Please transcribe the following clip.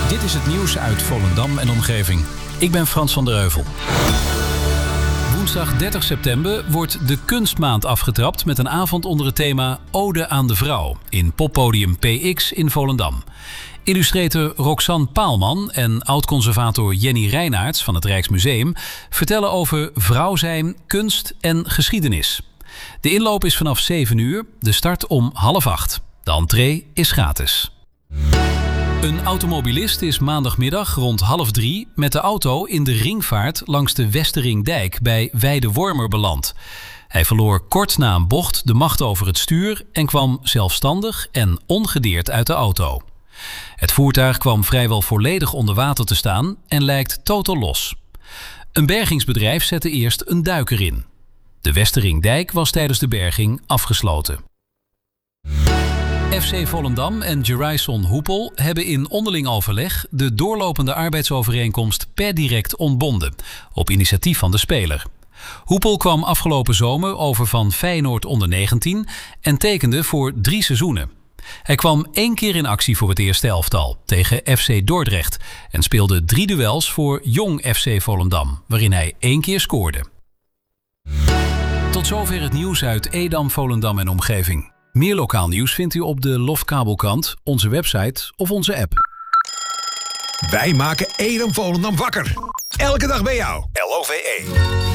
Dit is het nieuws uit Volendam en omgeving. Ik ben Frans van der Heuvel. Woensdag 30 september wordt de Kunstmaand afgetrapt met een avond onder het thema Ode aan de Vrouw in poppodium PX in Volendam. Illustrator Roxanne Paalman en oud-conservator Jenny Reinaerts van het Rijksmuseum vertellen over vrouw zijn, kunst en geschiedenis. De inloop is vanaf 7 uur, de start om 7:30. De entree is gratis. Een automobilist is maandagmiddag rond 2:30 met de auto in de ringvaart langs de Westeringdijk bij Weidewormer beland. Hij verloor kort na een bocht de macht over het stuur en kwam zelfstandig en ongedeerd uit de auto. Het voertuig kwam vrijwel volledig onder water te staan en lijkt totaal los. Een bergingsbedrijf zette eerst een duiker in. De Westeringdijk was tijdens de berging afgesloten. FC Volendam en Geraison Hoepel hebben in onderling overleg de doorlopende arbeidsovereenkomst per direct ontbonden, op initiatief van de speler. Hoepel kwam afgelopen zomer over van Feyenoord onder 19 en tekende voor 3 seizoenen. Hij kwam 1 keer in actie voor het eerste elftal tegen FC Dordrecht en speelde 3 duels voor Jong FC Volendam, waarin hij 1 keer scoorde. Tot zover het nieuws uit Edam, Volendam en omgeving. Meer lokaal nieuws vindt u op de LOF-kabelkrant, onze website of onze app. Wij maken Edam Volendam wakker. Elke dag bij jou. LOVE.